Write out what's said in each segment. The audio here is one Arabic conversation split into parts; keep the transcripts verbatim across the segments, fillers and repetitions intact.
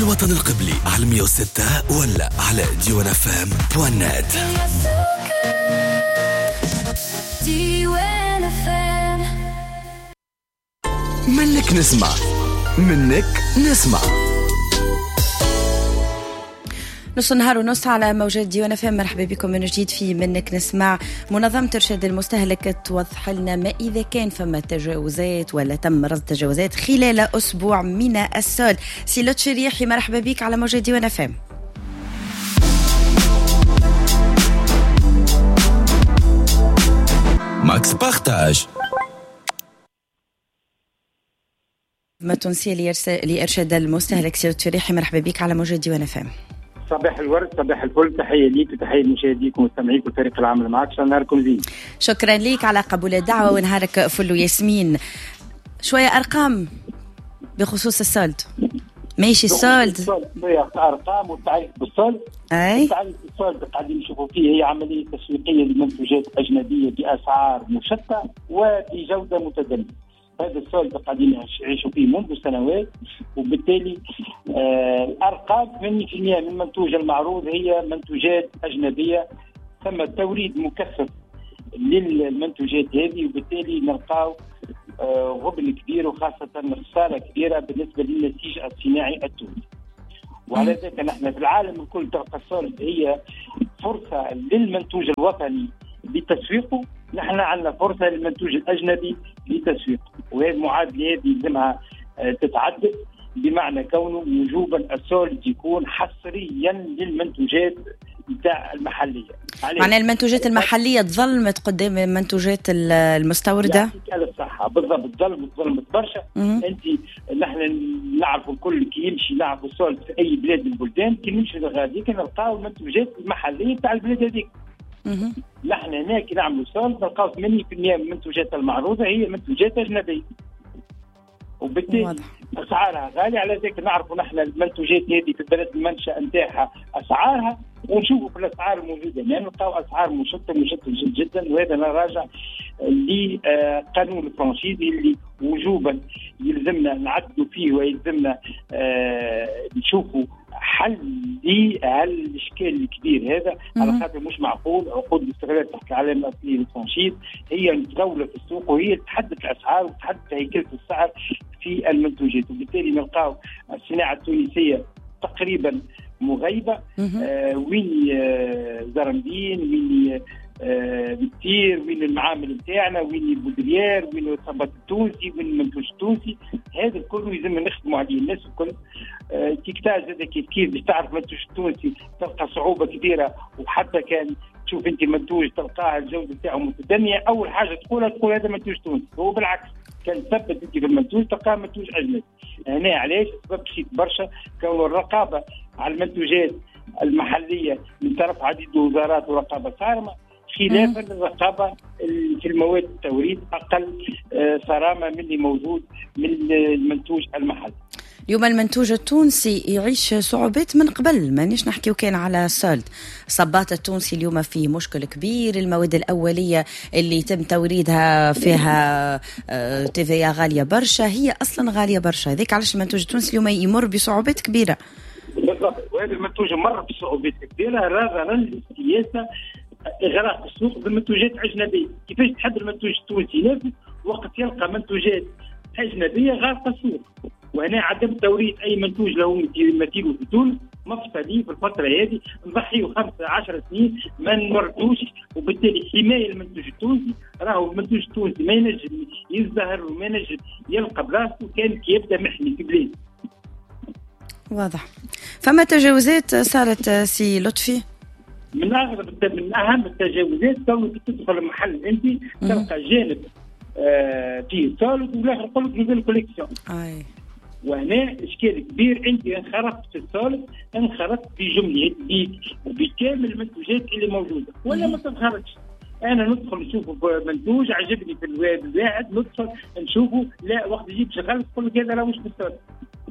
الوطن القبلي على مية وستة ولا على ديوان اف ام بوان نت. منك نسمع منك نسمع نص النهار ونص على موجات ديوان اف ام. مرحبا بكم من جديد في منك نسمع. منظمة إرشاد المستهلك توضح لنا ما إذا كان فما تجاوزات ولا تم رصد تجاوزات خلال أسبوع من السول. سي لطفي ريحي مرحبا بك على موجات ديوان اف ام. ماكس بارتاج ما تونسية لإرشاد المستهلك. سي لطفي ريحي مرحبا بك على موجات ديوان اف ام. صباح الورد، صباح الفل، تحية ليك وتحية لمشاهديكم ومستمعيكم والفريق العمل معك. شو نهاركم زين؟ شكرا ليك على قبول الدعوة ونهارك فل وياسمين. شوية أرقام بخصوص السولد. ماشي السولد أرقام والتعريف بالسولد. أي التعريف بالسولد قاعدين نشوفوا فيه هي عملية تسويقية لمنتوجات أجنبية بأسعار مشتى وبجودة متدنية. هذا السؤال قاعدين يعيشوا فيه منذ سنوات، وبالتالي آه الأرقام ثمانين بالمئة من المنتوج المعروض هي منتوجات أجنبية. ثم توريد مكثف للمنتوجات هذه، وبالتالي نلقاو آه غبن كبير وخاصة خسارة كبيرة بالنسبة للنسيج الصناعي التونسي. وعلى ذلك نحن في العالم الكل تلقى السولد هي فرصة للمنتوج الوطني لتسويقه، نحن عندنا فرصة للمنتوج الأجنبي لتسويقه، وهذه المعادلة هذه لازمها تتعدد، بمعنى كونه وجوبا السولد يكون حصريا للمنتوجات بتاع المحلية. معنى المنتوجات المحلية تظلمت قدام المنتوجات المستوردة؟ يعطيك ألف صحة، بالضبط ظلمت ظلمت برشا. أنت نحن نعرف الكل كي يمشي نعرف السولد في أي بلاد من البلدان، كي نمشي لغاديك نلقاو المنتوجات المحلية بتاع البلاد هذيك. نحن هناك نعملوا سولد نلقاو ثمانين بالمئة من المنتوجات المعروضة هي منتوجات أجنبية، وبالتالي أسعارها غالية. على ذلك نعرفوا نحن المنتوجات هذه في البلد المنشأ نتاعها أسعارها، ونشوفوا في الأسعار الموجودة يعني نلقاو أسعار مشتة مشتة جدا. وهذا راجع لقانون الفرنسيزي اللي وجوبا يلزمنا نعدلوا فيه، ويلزمنا نشوفوا حل لهالاشكال الكبير هذا. على خاطر مش معقول عقود الاستغلال تحت العلامه الاصليه للفرنسيز هي متداوله في السوق، وهي تحدد الاسعار وتحدد هيكله السعر في المنتوجات، وبالتالي نلقاو الصناعه التونسيه تقريبا مغيبه. آه وين آه زرندين، وين آه بكتير، وين المعامل نتاعنا، وين البودريير، وين الصباط التونسي، وين المنتوج التونسي. هذا الكل يلزم نخدموا عليه الناس الكل. آه تكتاج هذا كيف كيف باش تعرف المنتوج التونسي تلقى صعوبه كبيره، وحتى كان تشوف انت منتوج تلقاه الجوده نتاعو متدنيه، اول حاجه تقولها تقول هذا منتوج تونسي. هو بالعكس كان ثبت انت في المنتوج تلقاه منتوج اجنبي. هنا علاش سبب شيء برشا كون الرقابه على المنتوجات المحليه من طرف عديد الوزارات ورقابه صارمه، خلافا للرقابه في المواد التوريد اقل صرامه من اللي موجود من المنتوج المحلي. اليوم المنتوج التونسي يعيش صعوبات من قبل، مانيش نحكيو كان على السولد. الصباط التونسي اليوم فيه مشكل كبير، المواد الأولية اللي يتم توريدها فيها تيفيا غالية برشا، هي أصلا غالية برشا. هذيك علاش المنتوج التونسي اليوم يمر بصعوبات كبيرة. بالضبط، وهذا المنتوج مر بصعوبات كبيرة نظرا للسياسة إغراق السوق بالمنتوجات الأجنبية. كيفاش تحدد المنتوج التونسي ينافس وقت يلقى منتوجات أجنبية غارقة السوق؟ وهنا عدم توريد أي منتوج له مثيله في تونس مفصلي في الفترة هذه نضحيه خمسة عشر سنين ما نمرتوش، وبالتالي حماية المنتوج التونسي. راهو المنتوج التونسي ما ينجم يزدهر وما ينجم يلقى بلاصته كان كي يبدا محمي في بلاد. واضح. فما تجاوزات صارت سي لطفي؟ من أغرب من أهم التجاوزات كونك تدخل محل أنت تلقى جانب آه فيه سولد والآخر يقول لك نزل كوليكسيون. أي. وهنا إشكال كبير. أنت انخرطت في السولد، انخرطت في جملة وبكامل المنتوجات اللي موجودة، ولا ما تنخرطش. أنا ندخل نشوف منتوج عجبني في الواد الواحد، ندخل نشوفه لا وقت يجيب شغال تقول لك هذا لا مش في السولد.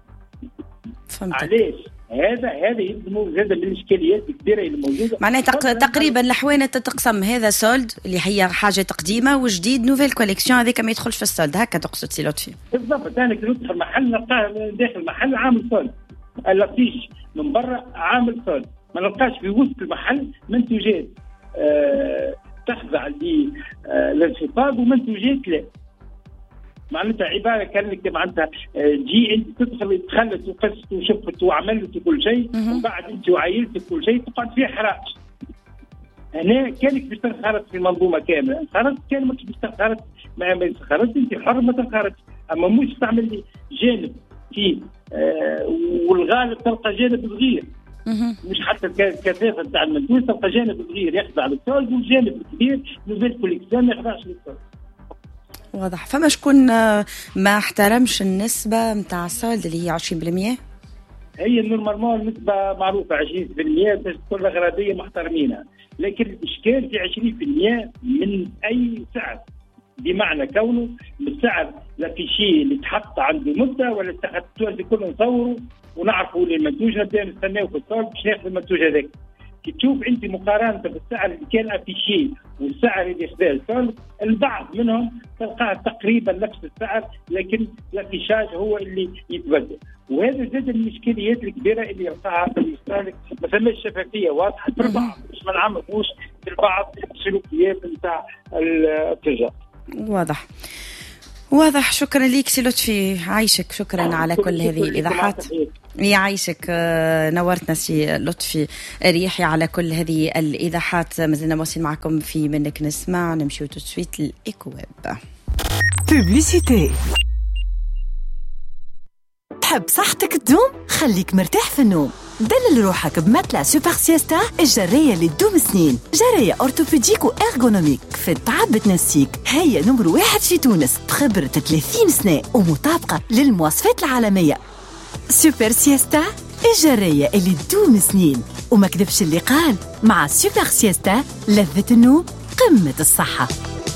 علاش؟ هذا هذا يلزموا هذا من الاشكاليات الكبيره اللي موجوده. معناها تق... تقريبا الحوانه تتقسم، هذا سولد اللي هي حاجه تقديمه، وجديد نوفيل كوليكسيون هذيك ما يدخلش في السولد. هكا تقصد سي لطفي؟ بالضبط. انا كي ندخل محل نلقاه داخل محل عامل سولد، الافيش من برا عامل صوت، ما نلقاش في وسط المحل منتوجات أه تخضع للانخفاض ومنتوجات لا. معناتها عباره كانك معناتها جي انت تدخل تخلص وقصت وشفت وعملت كل شيء ومن بعد انت وعيلتك كل شيء تقعد فيه حراج. هنا كانك باش تنخرط في منظومه كامله، انخرطت كان ماكش باش تنخرط، ما انخرطت انت حر ما تنخرطش، اما مش تعمل لي جانب فيه آه والغالب تلقى جانب صغير مش حتى الكثافه تاع المنتوج، تلقى جانب صغير يخضع للسولد والجانب الكبير نزل كوليكسيون ما يخضعش للسولد. واضح. فما شكون ما احترمش النسبه نتاع السولد اللي هي عشرين بالمئة؟ هي نورمالمون النسبه معروفه عشرين بالمئة باش تكون الأغراضية محترمينها، لكن الاشكال في عشرين بالمئة من اي سعر، بمعنى كونه السعر لافيشي اللي تحط عنده مده ولا التخطيط كله نصوره ونعرفوا المنتوج نبدا نستناو في الصالة باش ناخذ المنتوج هذاك. كي تشوف انت مقارنه بالسعر اللي كان افيشي والسعر اللي خذاه الصالة، البعض منهم تلقاه تقريبا نفس السعر لكن الافيشاج هو اللي يتبدل، وهذا زاد المشكليات الكبيره اللي يلقاها في المستهلك. ما ثماش شفافيه واضحه في البعض، مش ما نعمموش في البعض سلوكيات نتاع التجار. واضح واضح. شكرا ليك سي لطفي، عايشك. شكرا على كل هذه الايضاحات. يعيشك، نورتنا سي لطفي ريحي على كل هذه الايضاحات. ما زلنا مواصلين معكم في منك نسمع. نمشيو تسويت الايكو ويب. بوبليسيتي. تحب صحتك تدوم؟ خليك مرتاح في النوم. دلل روحك بمتلة سوبر سيستا الجرية اللي تدوم سنين، جرية أورتوبيديك وإرغونوميك في التعب تنسيك. هي نمر واحد في تونس بخبرة ثلاثين سنة ومطابقة للمواصفات العالمية. سوبر سيستا الجرية اللي تدوم سنين. وما كذبش اللي قال، مع سوبر سيستا لذة النوم قمة الصحة.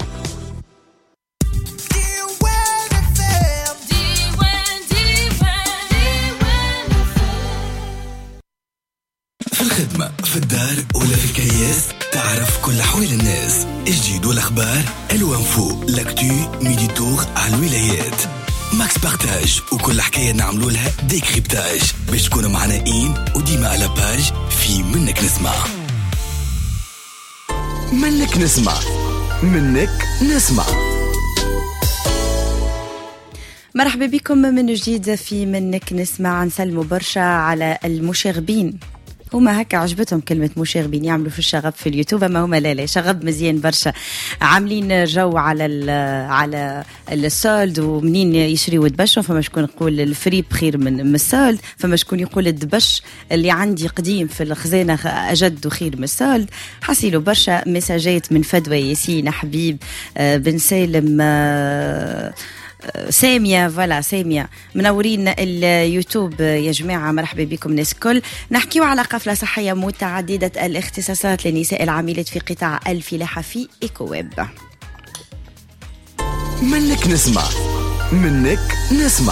في الخدمة، في الدار ولا في الكياس، تعرف كل أحوال الناس، الجديد والأخبار، الوانفو، لاكتو، ميدي تور على الولايات، ماكس بارتاج وكل حكاية نعملوا لها ديكريبتاج باش تكونوا معنا إين وديما على باج في منك نسمع. منك نسمع، منك نسمع. مرحبا بكم من جديد في منك نسمع. نسلموا برشا على المشاغبين، هما هكا عجبتهم كلمة مشاغبين، يعملوا في الشغب في اليوتيوب، اما هما لا لا شغب مزيان برشا، عاملين جو على على السولد ومنين يشريوا الدبش. فما شكون يقول الفري بخير من من السولد، فما شكون يقول الدبش اللي عندي قديم في الخزانة أجد وخير من السولد. حصلوا برشا مساجات من فدوى ياسين حبيب بن سالم سامية، فوالا سامية، منورين اليوتيوب يا جماعة. مرحبا بكم ناس كل. نحكيو على قفلة صحية متعددة الاختصاصات للنساء العاملات في قطاع الفلاحة في إيكو ويب. منك نسمع، منك نسمع.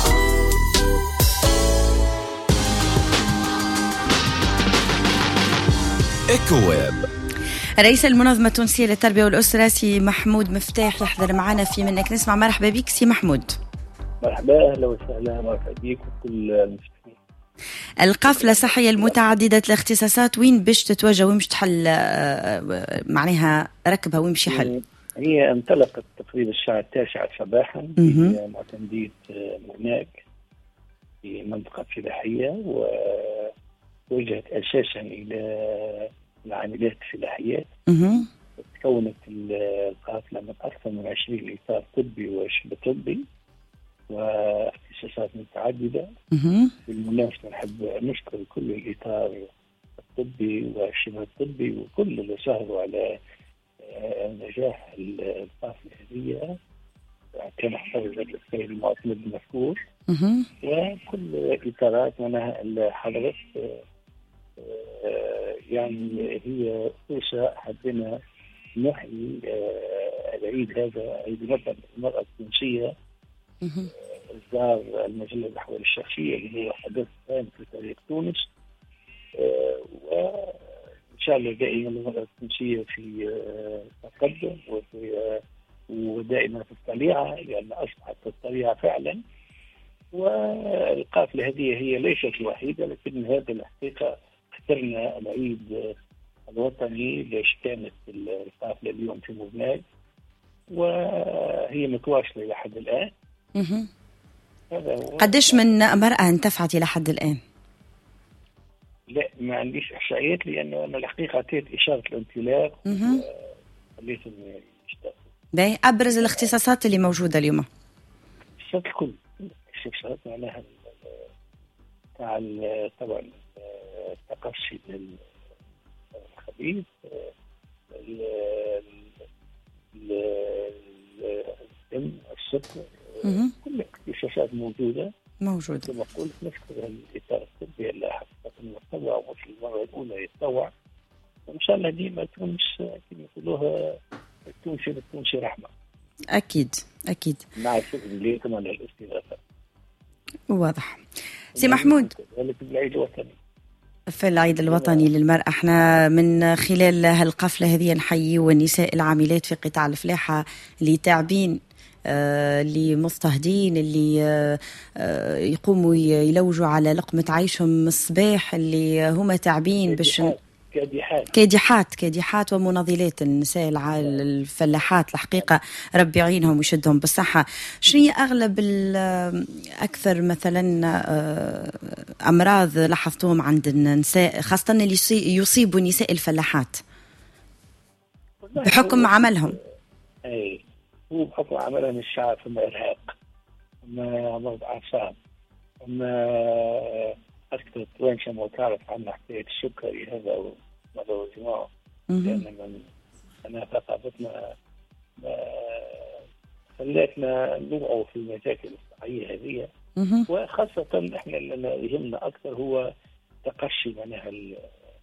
إيكو ويب. رئيس المنظمة التونسية للتربية والأسرة سي محمود مفتاح يحضر معنا في منك نسمع. مرحبا بك سي محمود. مرحبا، أهلا وسهلا، مرحبا بك وكل المستمعين. القافلة الصحية المتعددة الاختصاصات وين باش تتوجه، وين باش تحل معناها ركبها، وين باش يحل؟ هي انطلقت تقريبا الساعة التاسعة صباحا في معتمدية موناك في منطقة فلاحية، ووجهت أساسا إلى العاملات الفلاحيات. تكونت القافلة من أكثر من عشرين إطار طبي وشبه طبي واختصاصات متعددة. بالمناسبة نحب نشكر كل الإطار الطبي والشبه الطبي وكل اللي ساهموا على نجاح القافلة هذه، كما حفظت السيد المواطن المذكور، وكل الإطارات منها اللي حضرت. يعني هي فرصة حبينا نحيي العيد هذا، عيد المرأة التونسية، إصدار المجلة الأحوال الشخصية اللي هو حدث هام في تاريخ تونس، وإن شاء الله دائما المرأة التونسية في تقدم وفي ودائما في الطليعة، لأن أصبحت في الطليعة فعلا. والقافلة هذه هي ليست الوحيدة، لكن هذه الحقيقة اخترنا العيد الوطني ليش كانت القافلة اليوم في مبناج، وهي متواصلة إلى حد الآن. قديش من مرأة انتفعت إلى حد الآن؟ لا ما عنديش إحصائيات، لأنه أنا الحقيقة أعطيت إشارة الانطلاق وخليتهم يشتغلوا. باهي، أبرز الاختصاصات اللي موجودة اليوم؟ الاختصاصات الكل، الاختصاصات معناها تاع طبعا التقشي الخبيث، الدم، السكر، كل الاختصاصات موجودة موجودة كما قلت. نشكر الإطار الطبي اللي حقيقة المتطوع، مش المرة الأولى يتطوع، وإن شاء الله ديما تونس كما يقولوها التونسي بالتونسي رحمة. أكيد أكيد. مع الشكر لكم على الاستضافة. واضح. سي محمود، العيد الوطني في العيد الوطني للمرأة، احنا من خلال هالقفلة هذه نحيي النساء العاملات في قطاع الفلاحة اللي تاعبين، آه، اللي مضطهدين، اللي آه، آه، يقوموا يلوجوا على لقمة عيشهم الصباح، اللي هما تعبين باش كادحات كادحات كادحات ومناضلات النساء الفلاحات. الحقيقة ربي يعينهم ويشدهم بالصحة. شنو هي أغلب أكثر مثلا أمراض لاحظتوهم عند النساء، خاصة اللي يصيبوا نساء الفلاحات بحكم عملهم؟ أي هو بحكم عملهم الشعب، ثم إرهاق، ثم مرض أعصاب، ثم أكثر وين ما تعرف عنا حكاية السكري هذا ومرض الجماع، لأن من أنا ثقافتنا خلتنا نوعوا في المشاكل الصحية هذه، وخاصة إحنا اللي يهمنا أكثر هو تقشي معناها ال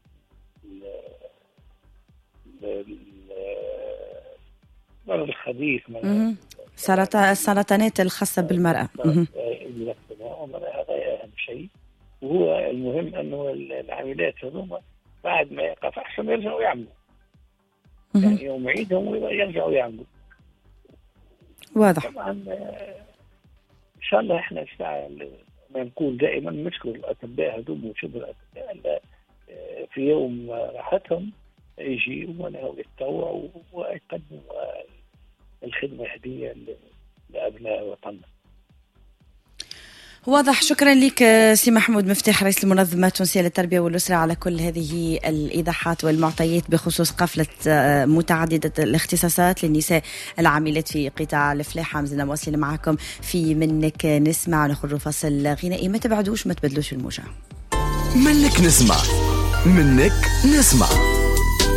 المرض الخبيث، معناها سرطان السرطانات الخاصة بالمرأة. هذا أهم شيء. وهو المهم أنه العاملات هذوما بعد ما يقف أحسن يرجعوا يعملوا، يعني يوم عيدهم يرجعوا يعملوا. واضح. طبعا إن شاء الله إحنا الساعة ما نقول دائما نشكر الأطباء هذوما وشبه الأطباء في يوم راحتهم يجي ولا يتطوعوا ويقدموا الخدمة هدية لأبناء وطننا. واضح. شكرا لك سي محمود مفتاح، رئيس المنظمة التونسية للتربية والأسرة، على كل هذه الإيضاحات والمعطيات بخصوص قفلة متعددة الاختصاصات للنساء العاملات في قطاع الفلاحة. مازلنا مواصلين معكم في منك نسمع، ونخرج فصل غنائي. ما تبعدوش، ما تبدلوش الموجة. منك نسمع، منك نسمع.